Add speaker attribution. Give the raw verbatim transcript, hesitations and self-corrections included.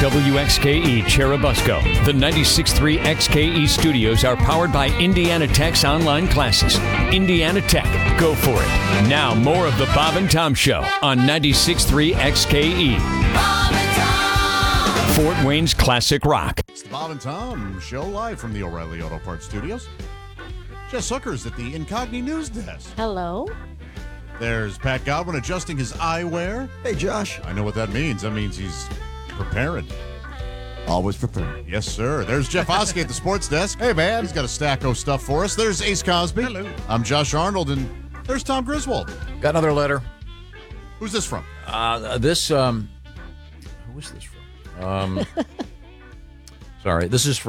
Speaker 1: W X K E Cherubusco. The ninety-six point three X K E studios are powered by Indiana Tech's online classes. Indiana Tech, go for it. Now, more of the Bob and Tom Show on ninety-six point three X K E.
Speaker 2: Bob and Tom.
Speaker 1: Fort Wayne's classic rock.
Speaker 3: It's the Bob and Tom Show live from the O'Reilly Auto Parts Studios. Jess Hooker's at the Incogni News Desk.
Speaker 4: Hello.
Speaker 3: There's Pat Godwin adjusting his eyewear.
Speaker 5: Hey, Josh.
Speaker 3: I know what that means. That means he's preparing.
Speaker 5: Always prepared.
Speaker 3: Yes, sir. There's Jeff Oskey at the Sports Desk. Hey, man. He's got a stack of stuff for us. There's Ace Cosby.
Speaker 6: Hello.
Speaker 3: I'm Josh Arnold, and there's Tom Griswold.
Speaker 6: Got another letter.
Speaker 3: Who's this from?
Speaker 6: Uh, this, um, who is this from? Um, sorry, this is from.